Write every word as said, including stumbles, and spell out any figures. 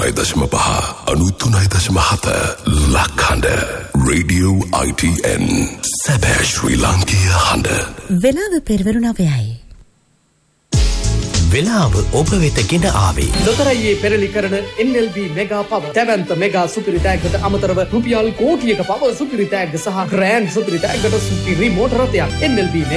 අනූතුනයි දශම පහ අනූතුනයි දශම හත ලක්හඬ රේඩියෝ I T N සැබෑ ශ්‍රී ලාංකීය හඬ. වෙලාව පෙරවරු නවයයි. වෙලාව ඔබ වෙත ගෙන ආවේ ලොතරැයියේ පෙරලි කරන N L B මෙගා පව දැවැන්ත මෙගා සුපිරි තෑග්ගට අමතරව රුපියල් කෝටියක පව සුපිරි තෑග්ග සහ ග්‍රෑන්ඩ් සුපිරි තෑග්ගට සුපිරි මෝටර රථයක් N L B